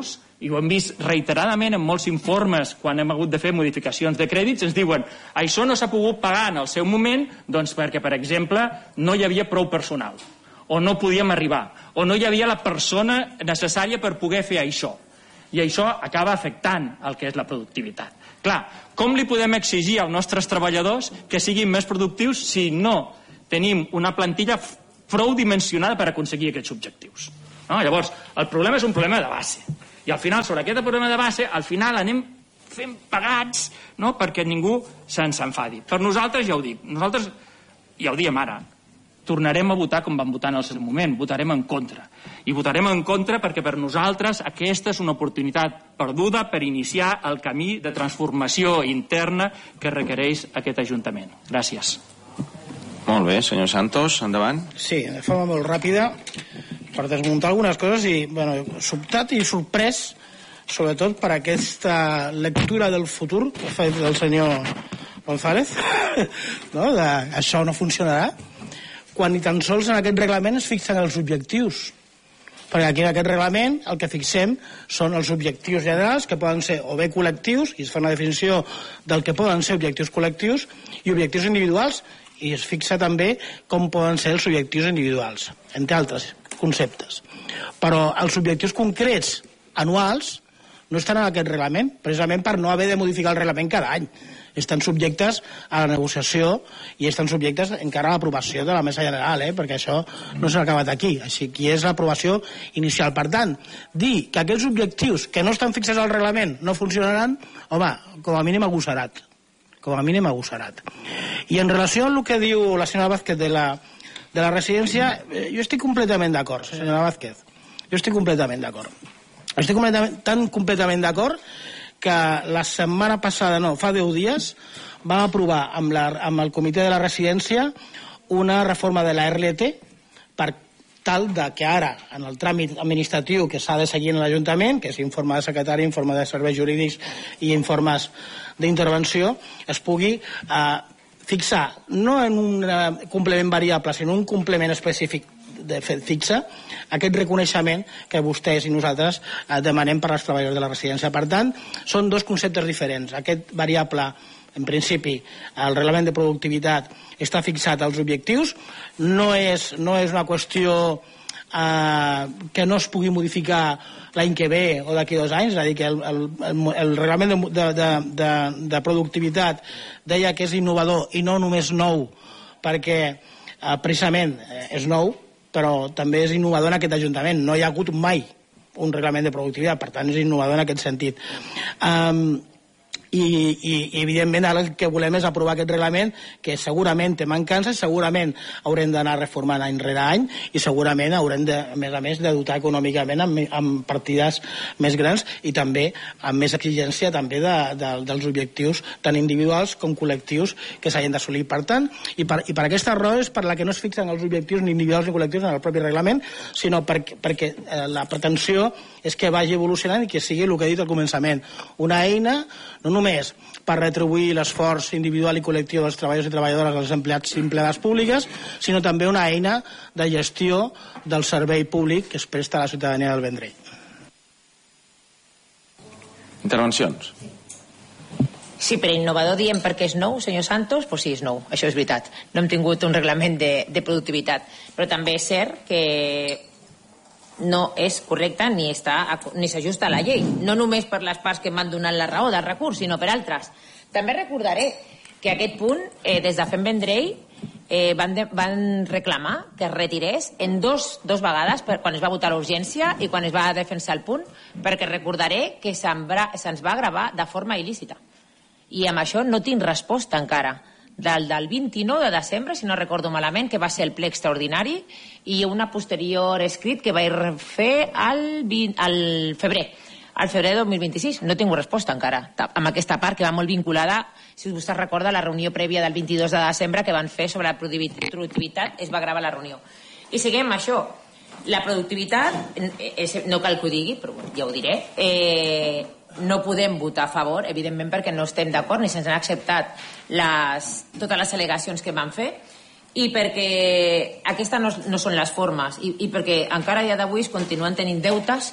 i ho hem vist reiteradament en molts informes quan hem hagut de fer modificacions de crèdits, ens diuen això no s'ha pogut pagar en el seu moment doncs perquè, per exemple, no hi havia prou personal, o no podíem arribar, o no hi havia la persona necessària per poder fer això. I això acaba afectant el que és la productivitat. Clar, com li podem exigir als nostres treballadors que siguin més productius si no tenim una plantilla prou dimensionada per aconseguir aquests objectius? No? Llavors, el problema és un problema de base. I al final, sobre aquest problema de base, al final anem fent pagats, no?, perquè ningú se'ns enfadi. Per nosaltres, ja ho dic, nosaltres, ja ho diem ara, tornarem a votar com vam votar en el seu moment, votarem en contra. I votarem en contra perquè per nosaltres aquesta és una oportunitat perduda per iniciar el camí de transformació interna que requereix aquest Ajuntament. Gràcies. Molt bé, senyor Santos, endavant. Sí, de forma molt ràpida, per desmuntar algunes coses i, bueno, sobtat i sorprès, sobretot per aquesta lectura del futur que ha fet el senyor González, no? De, això no funcionarà, quan ni tan sols en aquest reglament es fixen els objectius. Perquè aquí en aquest reglament el que fixem són els objectius generals, que poden ser o bé col·lectius, i es fa una definició del que poden ser objectius col·lectius, i objectius individuals, i es fixa també com poden ser els objectius individuals, entre altres conceptes. Però els objectius concrets anuals no estan en aquest reglament, precisament per no haver de modificar el reglament cada any. Estan subjectes a la negociació i estan subjectes encara a l'aprovació de la Mesa General, perquè això no s'ha acabat aquí. Així que és l'aprovació inicial. Per tant, dir que aquells objectius que no estan fixats al reglament no funcionaran, home, com a mínim agosarat. Com a mínim agosarat. I en relació amb el que diu la senyora Vázquez de la residència, jo estic completament d'acord, senyora Vázquez. Jo estic completament d'acord. Estic tan completament d'acord que la setmana passada, no, fa 10 dies, vam aprovar amb el comitè de la residència una reforma de la RLT per tal de que ara, en el tràmit administratiu que s'ha de seguir en l'Ajuntament, que és informe de secretari, informe de serveis jurídics i informes d'intervenció, es pugui fixar, no en un complement variable, sinó un complement específic de fet fixa, aquest reconeixement que vostès i nosaltres demanem per als treballadors de la residència. Per tant, són dos conceptes diferents. Aquest variable, en principi, el reglament de productivitat està fixat als objectius, no és una qüestió que no es pugui modificar l'any que ve o d'aquí 2 anys, és a dir, que el reglament de productivitat deia que és innovador i no només nou perquè precisament és nou, però també és innovador en aquest Ajuntament. No hi ha hagut mai un reglament de productivitat, per tant és innovador en aquest sentit. I evidentment ara el que volem és aprovar aquest reglament que segurament té mancances, segurament haurem d'anar reformant any rere any i segurament haurem de, a més de dotar econòmicament amb partides més grans i també amb més exigència també dels objectius tant individuals com col·lectius que s'hagin d'assolir. Per tant, i per aquesta raó és per la que no es fixen els objectius ni individuals ni col·lectius en el propi reglament, sinó perquè la pretensió és que vagi evolucionant i que sigui el que he dit al començament, una eina no només per retribuir l'esforç individual i col·lectiu dels treballadors i treballadores dels empleats i empleades públiques, sinó també una eina de gestió del servei públic que es presta a la ciutadania del Vendrell. Intervencions. Sí, però innovador diem perquè és nou, senyor Santos, doncs sí, és nou, això és veritat. No hem tingut un reglament de productivitat, però també és cert que no és correcte ni s'ajusta a la llei, no només per les parts que m'han donat la raó del recurs, sinó per altres. També recordaré que aquest punt, des de Fem Vendrell, van reclamar que es retirés en dos vegades, quan es va votar l'urgència i quan es va defensar el punt, perquè recordaré que se'ns va gravar de forma il·lícita. I amb això no tinc resposta encara. Del 29 de desembre, si no recordo malament, que va ser el ple extraordinari, i una posterior escrit que vaig fer al febrer de 2026. No tinc resposta encara amb aquesta part que va molt vinculada, si vostè recorda, la reunió prèvia del 22 de desembre que van fer sobre la productivitat, es va gravar la reunió. I seguim amb això. La productivitat, no cal que ho digui, però ja ho diré, no podem votar a favor, evidentment, perquè no estem d'acord ni se'ns han acceptat totes les al·legacions que van fer i perquè aquestes no són les formes i perquè encara a dia d'avui es continuen tenint deutes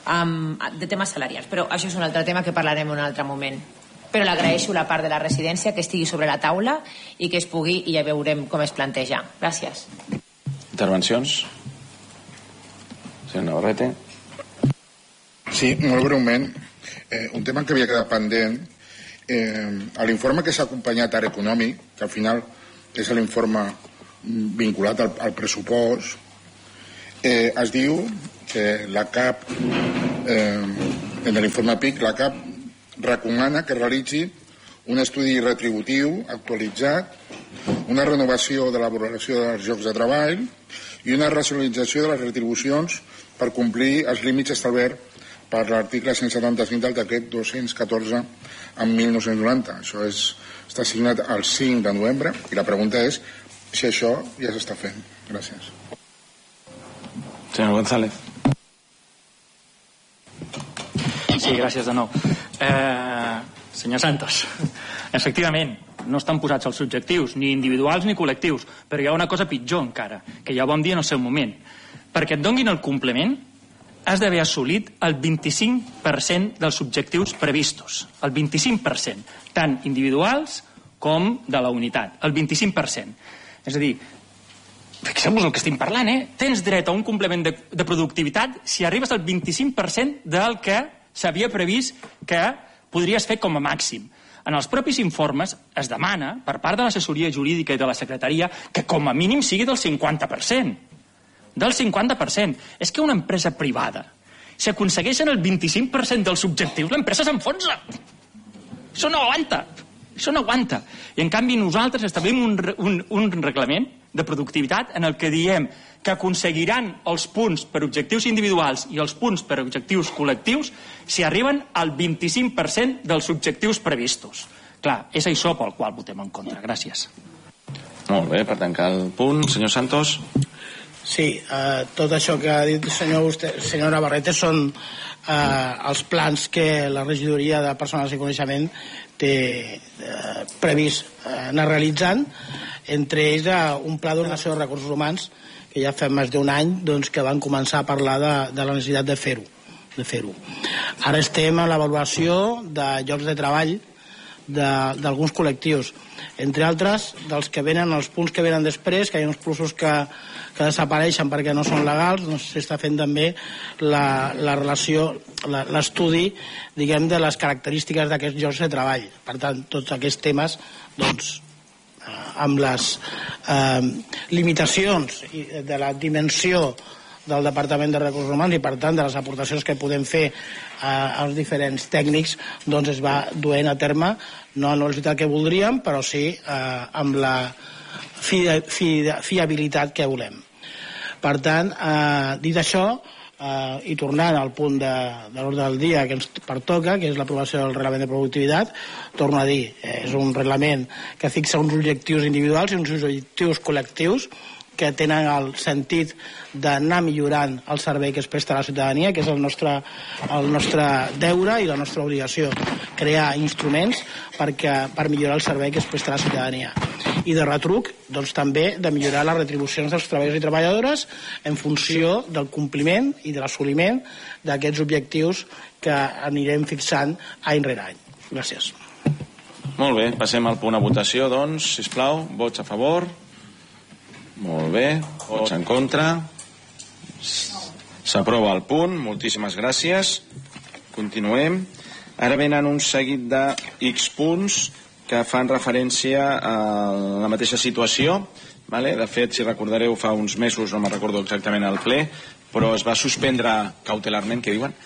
de temes salarials, però això és un altre tema que parlarem en un altre moment. Però l'agraeixo la part de la residència, que estigui sobre la taula i que es pugui, i ja veurem com es planteja. Gràcies. Intervencions? Senyor Navarrete. Sí, molt breument. Un tema que havia quedat pendent, a l'informe que s'ha acompanyat ara econòmic, que al final és l'informe vinculat al pressupost, es diu que la CAP, en l'informe PIC, la CAP recomana que realitzi un estudi retributiu actualitzat, una renovació de la valoració dels llocs de treball i una racionalització de les retribucions per complir els límits establerts per l'article 175 del decret 214 en 1990. Això està signat el 5 de novembre i la pregunta és si això ja s'està fent. Gràcies. Senyor González. Sí, gràcies de nou. Senyor Santos, efectivament, no estan posats els objectius, ni individuals ni col·lectius, però hi ha una cosa pitjor encara, que ja ho vam dir en el seu moment. Perquè et donguin el complement, has d'haver assolit el 25% dels objectius previstos. El 25%, tant individuals com de la unitat. El 25%. És a dir, fixeu-vos el que estem parlant, Tens dret a un complement de productivitat si arribes al 25% del que s'havia previst que podries fer com a màxim. En els propis informes es demana, per part de l'assessoria jurídica i de la secretaria, que com a mínim sigui del 50%. Del 50%. És que una empresa privada, si aconsegueixen el 25% dels objectius, l'empresa s'enfonsa. Això no aguanta. Això no aguanta. I en canvi nosaltres establim un reglament de productivitat en el que diem que aconseguiran els punts per objectius individuals i els punts per objectius col·lectius si arriben al 25% dels objectius previstos. Clar, és això pel qual votem en contra. Gràcies. Molt bé, per tancar el punt. Senyor Santos. Sí, tot això que ha dit el senyor Navarrete són els plans que la regidoria de Persones i Coneixement té previst anar realitzant, entre ells un pla d'ordenació de recursos humans que ja fa més d'un any que van començar a parlar de la necessitat de fer-ho. Ara estem en l'avaluació de llocs de treball d'alguns col·lectius, entre altres dels que venen, els punts que venen després, que hi ha uns plusos que desapareixen perquè no són legals. S'està fent també la relació, l'estudi, diguem, de les característiques d'aquests llocs de treball. Per tant, tots aquests temes, amb les limitacions de la dimensió del Departament de Recursos Humans i, per tant, de les aportacions que podem fer als diferents tècnics, es va duent a terme, no a la velocitat que voldríem, però sí amb la fiabilitat que volem. Per tant, dit això, i tornant al punt de l'ordre del dia que ens pertoca, que és l'aprovació del reglament de productivitat, torno a dir, és un reglament que fixa uns objectius individuals i uns objectius col·lectius que tenen el sentit d'anar millorant el servei que es presta a la ciutadania, que és el nostre deure i la nostra obligació, crear instruments per millorar el servei que es presta a la ciutadania. I de retruc, també de millorar les retribucions dels treballadors i treballadores en funció del compliment i de l'assoliment d'aquests objectius que anirem fixant any rere any. Gràcies. Molt bé, passem al punt a votació, sisplau, vots a favor. Molt bé, vots en contra. S'aprova el punt, moltíssimes gràcies. Continuem. Ara venen un seguit de X punts que fan referència a la mateixa situació. De fet, si recordareu, fa uns mesos, no me'n recordo exactament el ple, però es va suspendre cautelarment, que diuen,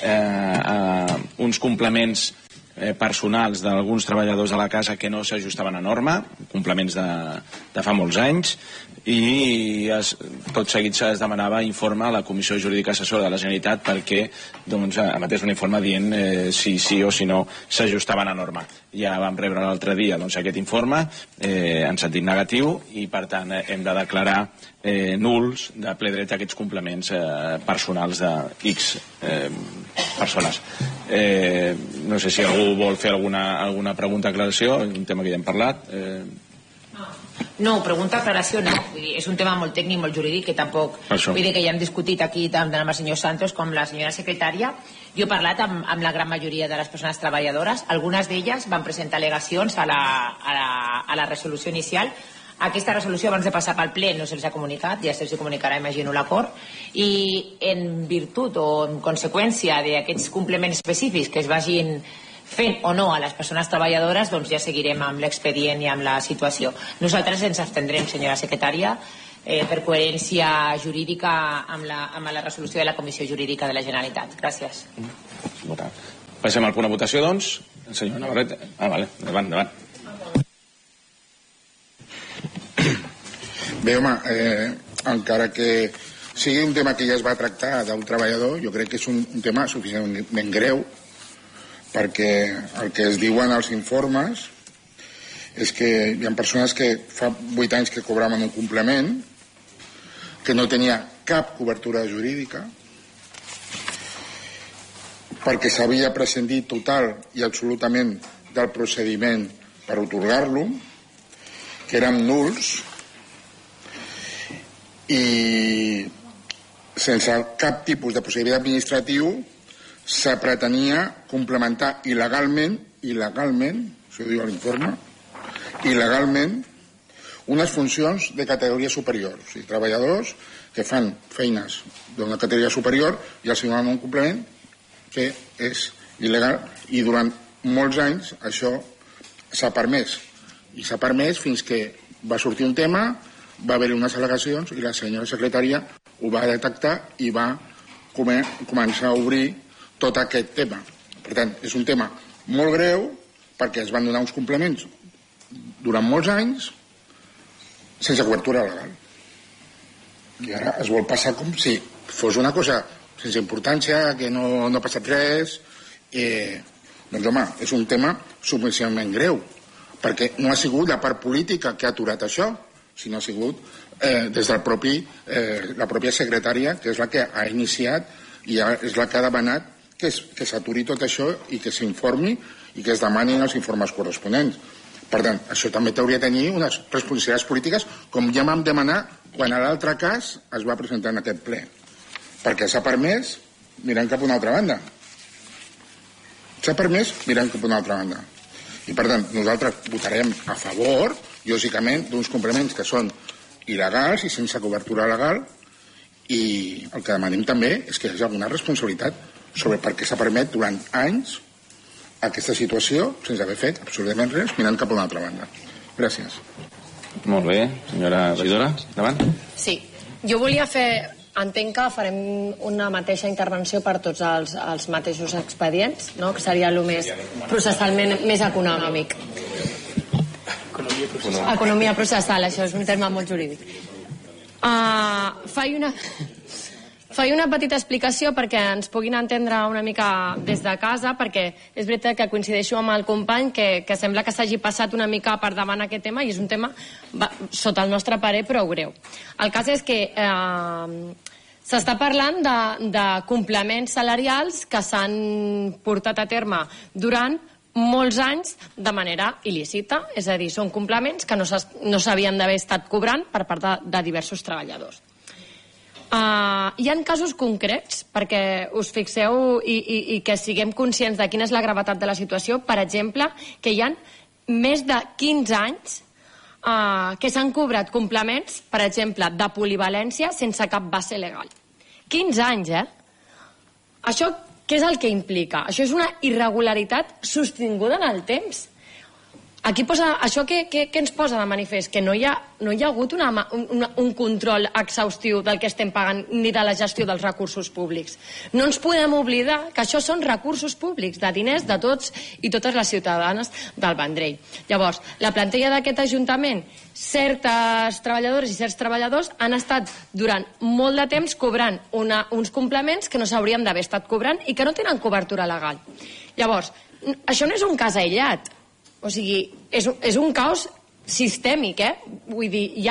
uns complements personals d'alguns treballadors de la casa que no s'ajustaven a norma, complements de fa molts anys, i tot seguit es demanava informe a la Comissió Jurídica Assessora de la Generalitat perquè emetés un informe dient si sí o si no s'ajustaven a norma. Ja vam rebre l'altre dia aquest informe en sentit negatiu i per tant hem de declarar nuls de ple dret aquests complements personals de X persones. No sé si algú vol fer alguna pregunta o aclaració, és un tema que ja hem parlat. No, pregunta, aclaració no. Vull dir, és un tema molt tècnic, molt jurídic, que tampoc... Vull dir que ja hem discutit aquí tant amb el senyor Santos com la senyora secretària. Jo he parlat amb la gran majoria de les persones treballadores. Algunes d'elles van presentar al·legacions a la resolució inicial. Aquesta resolució, abans de passar pel ple, no se'ls ha comunicat, ja se'ls comunicarà, imagino, l'acord, i en virtut o en conseqüència d'aquests complements específics que es vagin fent o no a les persones treballadores, doncs ja seguirem amb l'expedient i amb la situació. Nosaltres ens abstendrem, senyora secretària, per coherència jurídica amb la resolució de la Comissió Jurídica de la Generalitat. Gràcies. Passem al punt de votació, doncs. El senyor Navarrete. Vale, endavant. Bé, home, encara que sigui un tema que ja es va tractar d'un treballador, jo crec que és un tema suficientment greu, perquè el que es diuen als informes és que hi ha persones que fa 8 anys que cobraven un complement, que no tenia cap cobertura jurídica, perquè s'havia prescindit total i absolutament del procediment per atorgar-lo, que eren nuls, i sense cap tipus de procediment administratiu se pretenia complementar il·legalment, això diu l'informe, il·legalment, unes funcions de categoria superior. O sigui, treballadors que fan feines d'una categoria superior i els donen un complement que és il·legal, i durant molts anys això s'ha permès. I s'ha permès fins que va sortir un tema, va haver-hi unes al·legacions i la senyora secretària ho va detectar i va començar a obrir tot aquest tema. Per tant, és un tema molt greu perquè es van donar uns complements durant molts anys sense cobertura legal. I ara es vol passar com si fos una cosa sense importància, que no ha passat res. Doncs, home, és un tema suficientment greu, perquè no ha sigut la part política que ha aturat això, sinó ha sigut des del la pròpia secretària, que és la que ha iniciat i és la que ha demanat que s'aturi tot això i que s'informi i que es demanin els informes corresponents. Per tant, això també hauria de tenir unes responsabilitats polítiques, com ja vam demanar quan a l'altre cas es va presentar en aquest ple. Perquè s'ha permès mirant cap a una altra banda. S'ha permès mirant cap a una altra banda. I per tant, nosaltres votarem a favor, lògicament, d'uns complements que són il·legals i sense cobertura legal, i el que demanem també és que hi hagi alguna responsabilitat sobre per què s'ha permès durant anys aquesta situació sense haver fet absolutament res mirant cap a una altra banda. Gràcies. Molt bé, senyora regidora, endavant. Sí, jo volia fer... Entenc que farem una mateixa intervenció per tots els mateixos expedients, no? Que seria el més processalment més econòmic. Economia processal, això és un terme molt jurídic. Faig una petita explicació perquè ens puguin entendre una mica des de casa, perquè és veritat que coincideixo amb el company que sembla que s'hagi passat una mica per davant aquest tema, i és un tema, sota el nostre parer, prou greu. El cas és que s'està parlant de complements salarials que s'han portat a terme durant molts anys de manera il·lícita, és a dir, són complements que no s'havien d'haver estat cobrant per part de diversos treballadors. Hi ha casos concrets, perquè us fixeu i que siguem conscients de quina és la gravetat de la situació. Per exemple, que hi ha més de 15 anys que s'han cobrat complements, per exemple, de polivalència sense cap base legal. 15 anys, Això què és el que implica? Això és una irregularitat sostinguda en el temps. Aquí posa, això què ens posa de manifest? Que no hi ha hagut un control exhaustiu del que estem pagant ni de la gestió dels recursos públics. No ens podem oblidar que això són recursos públics, de diners de tots i totes les ciutadanes del Vendrell. Llavors, la plantilla d'aquest Ajuntament, certes treballadores i certs treballadors han estat durant molt de temps cobrant uns complements que no s'haurien d'haver estat cobrant i que no tenen cobertura legal. Llavors, això no és un cas aïllat. O sigui, és un caos sistèmic, Vull dir, hi ha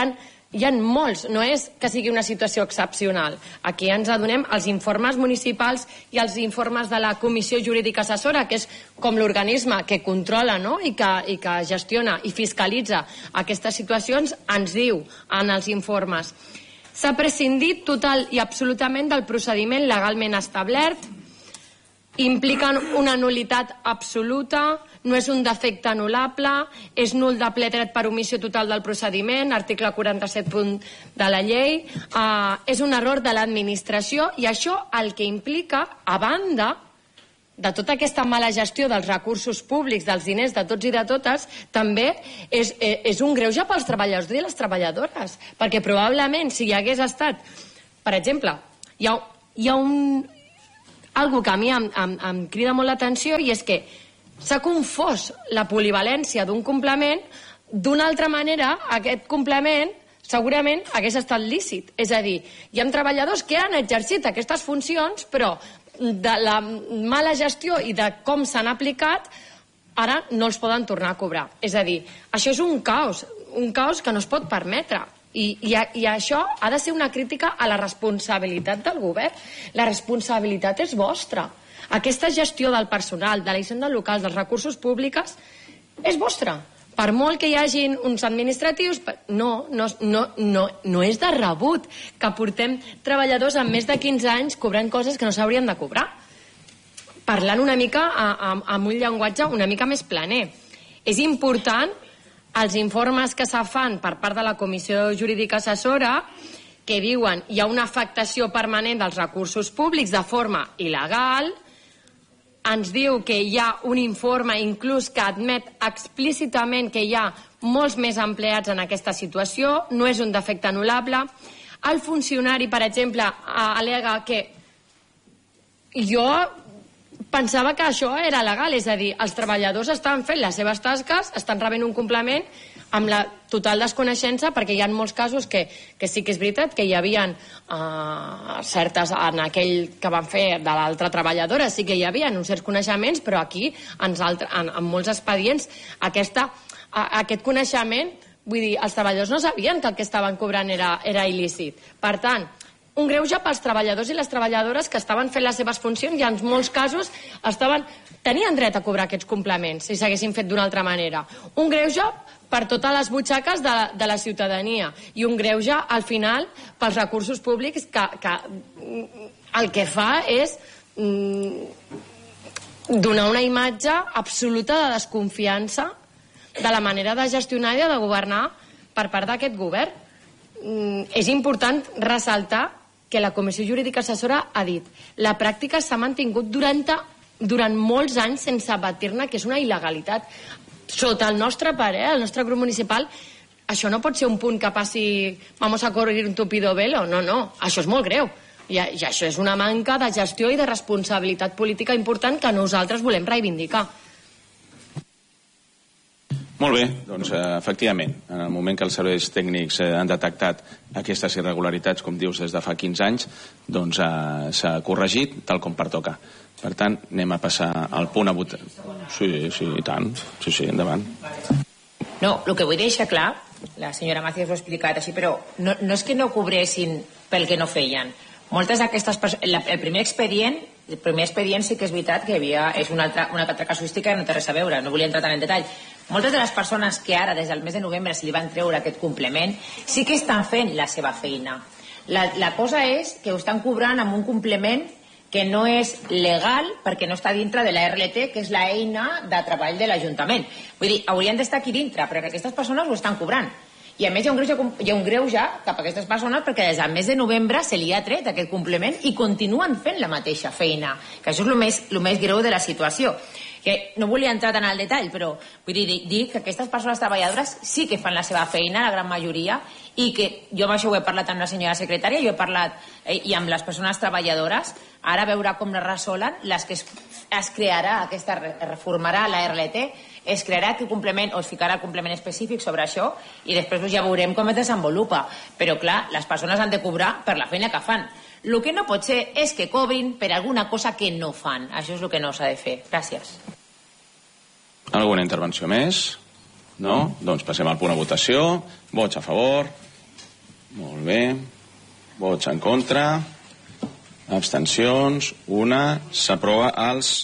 Hi ha molts, no és que sigui una situació excepcional. Aquí ens adonem els informes municipals i els informes de la Comissió Jurídica Assessora, que és com l'organisme que controla, no? I que gestiona i fiscalitza aquestes situacions, ens diu en els informes: s'ha prescindit total i absolutament del procediment legalment establert, impliquen una nul·litat absoluta, no és un defecte anul·lable, és nul de ple dret per omissió total del procediment, article 47 de la llei, és un error de l'administració, i això el que implica, a banda de tota aquesta mala gestió dels recursos públics, dels diners de tots i de totes, també és un greuge pels treballadors i les treballadores, perquè probablement si hi hagués estat, per exemple, hi ha algo que a mi em crida molt l'atenció, i és que s'ha confós la polivalència d'un complement. D'una altra manera, aquest complement segurament hagués estat lícit. És a dir, hi ha treballadors que han exercit aquestes funcions, però de la mala gestió i de com s'han aplicat, ara no els poden tornar a cobrar. És a dir, això és un caos que no es pot permetre. I això ha de ser una crítica a la responsabilitat del govern. La responsabilitat és vostra. Aquesta gestió del personal, de la hisenda local, dels recursos públics, és vostra. Per molt que hi hagin uns administratius, no és de rebut que portem treballadors amb més de 15 anys cobrant coses que no s'haurien de cobrar. Parlant una mica amb un llenguatge una mica més planer. És important els informes que se fan per part de la Comissió Jurídica Assessora, que diuen hi ha una afectació permanent dels recursos públics de forma il·legal. Ens diu que hi ha un informe inclús que admet explícitament que hi ha molts més empleats en aquesta situació, no és un defecte anul·lable. El funcionari, per exemple, al·lega que jo pensava que això era legal, és a dir, els treballadors estan fent les seves tasques, estan rebent un complement amb la total desconeixença, perquè hi ha molts casos que sí que és veritat que hi havia certes, en aquell que van fer de l'altra treballadora, sí que hi havia uns certs coneixements, però aquí, en molts expedients, aquest coneixement, vull dir, els treballadors no sabien que el que estaven cobrant era il·lícit. Per tant, un greuge pels treballadors i les treballadores que estaven fent les seves funcions i en molts casos tenien dret a cobrar aquests complements si s'haguessin fet d'una altra manera. Un greuge per totes les butxaques de la ciutadania i un greuge, al final, pels recursos públics que el que fa és donar una imatge absoluta de desconfiança de la manera de gestionar i de governar per part d'aquest govern. És important ressaltar que la Comissió Jurídica Assessora ha dit la pràctica s'ha mantingut durant molts anys sense advertir-ne que és una il·legalitat. Sota el nostre parer, el nostre grup municipal, això no pot ser un punt que passi vamos a correr un tupido velo, no, això és molt greu. I això és una manca de gestió i de responsabilitat política important que nosaltres volem reivindicar. Molt bé, doncs efectivament, en el moment que els serveis tècnics han detectat aquestes irregularitats, com dius, des de fa 15 anys, doncs s'ha corregit tal com pertoca. Per tant, anem a passar al punt a votar. Sí, i tant. Sí, endavant. No, el que vull deixar clar, la senyora Macías ho ha explicat així, però no és que no cobressin pel que no feien. Moltes d'aquestes persones, el primer expedient sí que és veritat que és una altra casuística que no té res a veure, no volia entrar tant en detall. Moltes de les persones que ara, des del mes de novembre, se li van treure aquest complement, sí que estan fent la seva feina. La cosa és que ho estan cobrant amb un complement que no és legal perquè no està dintre de la RLT, que és l'eina de treball de l'Ajuntament. Vull dir, haurien d'estar aquí dintre, però que aquestes persones ho estan cobrant. I a més hi ha un greuge cap a aquestes persones perquè des del mes de novembre se li ha tret aquest complement i continuen fent la mateixa feina, que això és el més greu de la situació. Que no volia entrar tant al detall, però vull dir que aquestes persones treballadores sí que fan la seva feina, la gran majoria, i que jo amb això ho he parlat amb la senyora secretària, jo he parlat i amb les persones treballadores, ara veurà com les resolen, les que es crearà, reformarà la RLT, es crearà aquest complement o es ficarà el complement específic sobre això i després ja veurem com es desenvolupa. Però clar, les persones han de cobrar per la feina que fan. El que no pot ser és que cobrin per alguna cosa que no fan. Això és el que no s'ha de fer. Gràcies. Alguna intervenció més? No? Doncs passem al punt de votació. Vots a favor, Molt bé. Vots en contra. Abstencions. Una. S'aprova els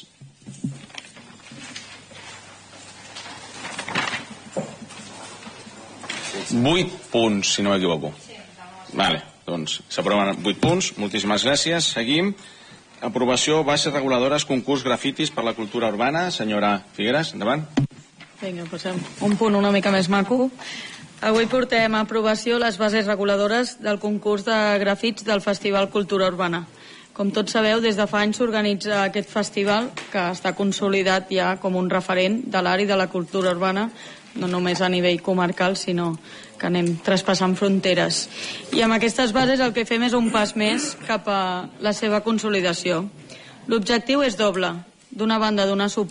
8 punts, si no m'equivoco. Vale, doncs s'aproven 8 punts. Moltíssimes gràcies. Seguim. Aprovació bases reguladores concurs grafitis per la cultura urbana. Senyora Figueras, endavant. Vinga, passem un punt una mica més maco. Avui portem a aprovació les bases reguladores del concurs de grafits del Festival Cultura Urbana. Com tots sabeu, des de fa anys s'organitza aquest festival, que està consolidat ja com un referent de l'àrea de la cultura urbana, no només a nivell comarcal, sinó que anem traspassant fronteres. I amb aquestes bases el que fem és un pas més cap a la seva consolidació. L'objectiu és doble. D'una banda, donar suport